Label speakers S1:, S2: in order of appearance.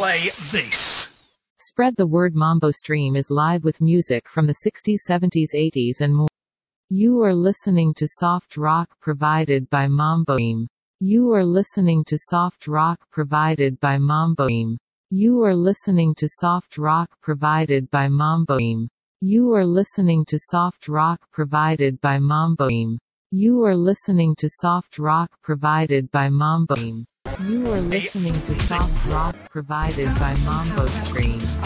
S1: play this.
S2: Spread the word. Mambo Stream is live with music from the 60s, 70s, 80s and more. You are listening to soft rock provided by Mambo Stream. You are listening to soft rock provided by Mambo Stream. You are listening to soft rock provided by Mambo Stream. You are listening to soft rock provided by Mambo Stream. You are listening to soft rock provided by Mambo Stream. You are listening to soft rock provided by Mambo Stream.